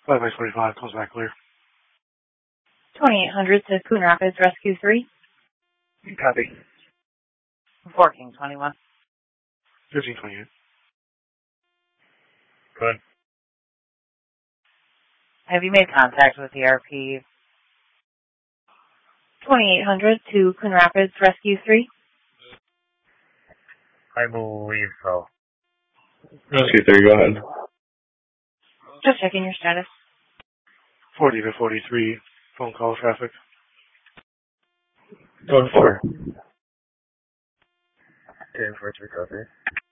5 by 45 comes back clear. 2800 to Coon Rapids Rescue 3. Copy. 1421. 1528. Good. Have you made contact with ERP? 2800 to Coon Rapids Rescue 3. I believe so. Rescue 3, go ahead. Just checking your status. 40 to 43 phone call traffic. Going 4. 10 for its recovery.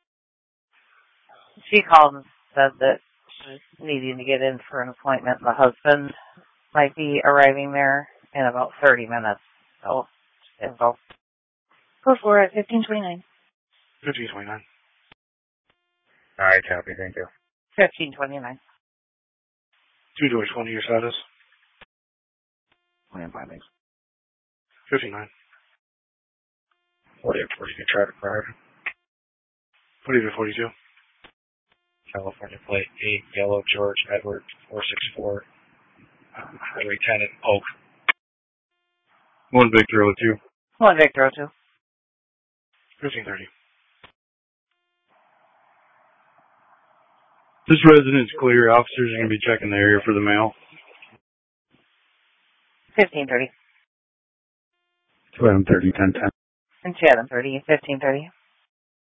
She called and said that she's needing to get in for an appointment. The husband might be arriving there in about 30 minutes. So, info. Go for it, 1529. 1529. Alright, copy, thank you. 1529. 2 doors, 20 your status. Land findings. 59. 40 to 40 traffic drive. 40 to 42. California plate 8, Yellow George Edward 464. Highway 10 in Oak. 1 Victor 02. 1 Victor 02. 1530. This resident's clear. Officers are going to be checking the area for the mail. 1530. 2 Adam 30, 1010. And 2 Adam 30, 1530.